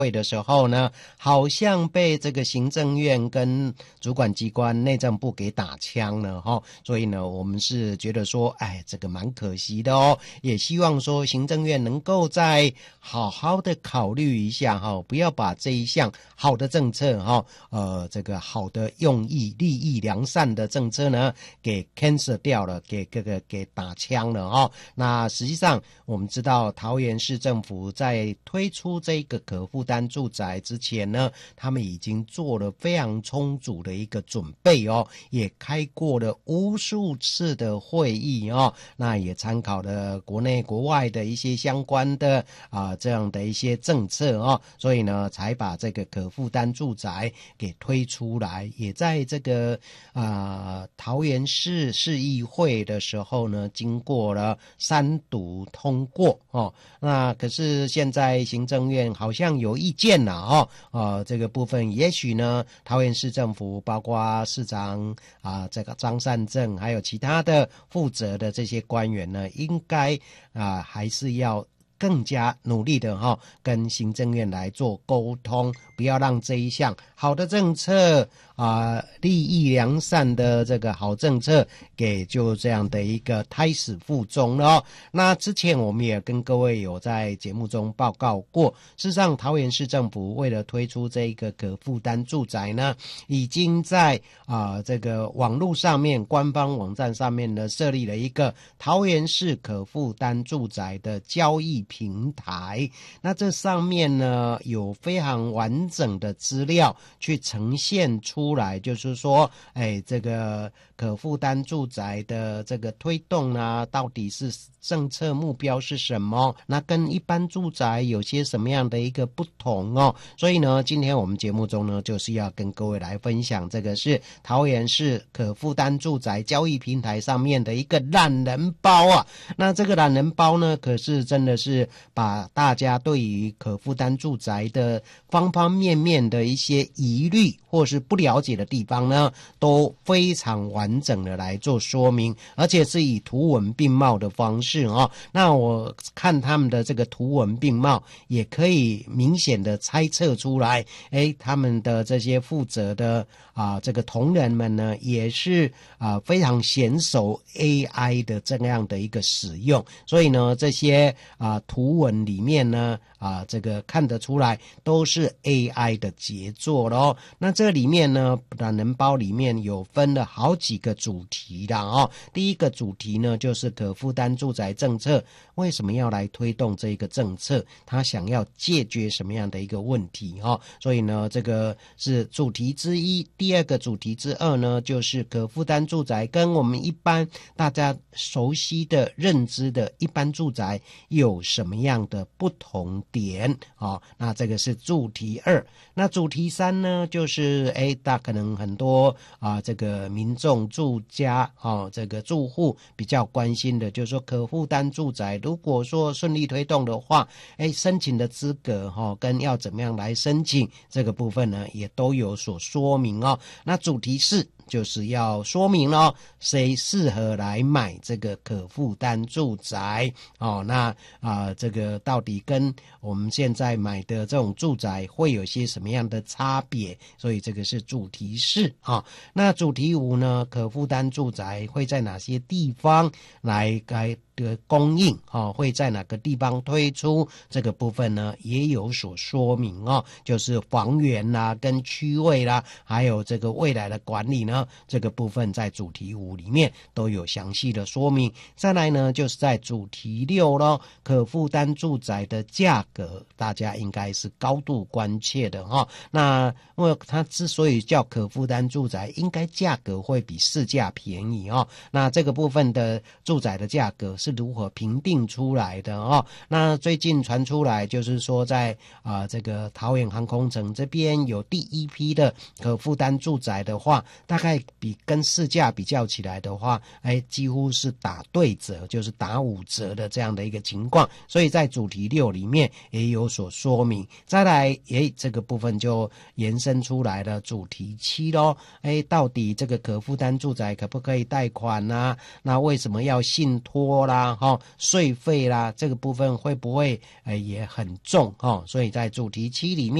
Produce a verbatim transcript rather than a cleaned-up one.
会的时候呢，好像被这个行政院跟主管机关内政部给打枪了齁，所以呢我们是觉得说哎这个蛮可惜的哦，也希望说行政院能够再好好的考虑一下齁，不要把这一项好的政策齁呃这个好的用意利益良善的政策呢给 cancel 掉了，给这个给打枪了齁。那实际上我们知道桃园市政府在推出这个可负担住宅之前呢，他们已经做了非常充足的一个准备哦，也开过了无数次的会议哦，那也参考了国内国外的一些相关的啊、呃、这样的一些政策哦，所以呢才把这个可负担住宅给推出来，也在这个啊、呃、桃园市市议会的时候呢，经过了三读通过哦。那可是现在行政院好像有意见了哦，呃，这个部分也许呢，桃园市政府包括市长啊、呃，这个张善政还有其他的负责的这些官员呢，应该啊、呃、还是要更加努力的哈、哦，跟行政院来做沟通，不要让这一项好的政策啊、呃，利益良善的这个好政策给就这样的一个胎死腹中了哦。那之前我们也跟各位有在节目中报告过，事实上桃园市政府为了推出这个可负担住宅呢，已经在啊、呃、这个网络上面官方网站上面呢设立了一个桃园市可负担住宅的交易平台。那这上面呢有非常完整的资料去呈现出来，就是说哎这个可负担住宅的这个推动啊，到底是政策目标是什么，那跟一般住宅有些什么样的一个不同哦。所以呢今天我们节目中呢就是要跟各位来分享，这个是桃园市可负担住宅交易平台上面的一个懒人包啊。那这个懒人包呢可是真的是把大家对于可负担住宅的方方面面的一些疑虑或是不了解的地方呢，都非常完整的来做说明，而且是以图文并茂的方式哦。那我看他们的这个图文并茂，也可以明显的猜测出来，诶，他们的这些负责的啊、呃、这个同仁们呢，也是啊、呃、非常娴熟 A I 的这样的一个使用，所以呢这些啊、呃、图文里面呢啊、呃、这个看得出来都是 A I 的杰作咯。那这里面呢懒人包里面有分了好几个主题的哦。第一个主题呢就是可负担住宅政策为什么要来推动这个政策，他想要解决什么样的一个问题哦，所以呢这个是主题之一。第二个主题之二呢就是可负担住宅跟我们一般大家熟悉的认知的一般住宅有什么样的不同点哦，那这个是主题二。那主题三呢就是诶大可能很多啊这个民众住家哦这个住户比较关心的，就是说可负担住宅如果说顺利推动的话，诶申请的资格哈、哦、跟要怎么样来申请这个部分呢也都有所说明哦。那主题四就是要说明咯谁适合来买这个可负担住宅哦，那啊、呃、这个到底跟我们现在买的这种住宅会有些什么样的差别，所以这个是主题四啊、哦。那主题五呢，可负担住宅会在哪些地方来来的供应哦，会在哪个地方推出，这个部分呢也有所说明哦，就是房源啦跟区位啦还有这个未来的管理呢，这个部分在主题五里面都有详细的说明。再来呢就是在主题六咯，可负担住宅的价格大家应该是高度关切的哈、哦。那因为它之所以叫可负担住宅，应该价格会比市价便宜哦。那这个部分的住宅的价格是如何评定出来的哦？那最近传出来就是说在啊、呃、这个桃园航空城这边有第一批的可负担住宅的话，大概比跟市价比较起来的话，哎，几乎是打对折，就是打五折的这样的一个情况，所以在主题六里面也有所说明。再来，哎，这个部分就延伸出来了主题七咯，哎，到底这个可负担住宅可不可以贷款啊？那为什么要信托啦？哈、哦，税费啦，这个部分会不会呃也很重哈、哦？所以在主题七里面。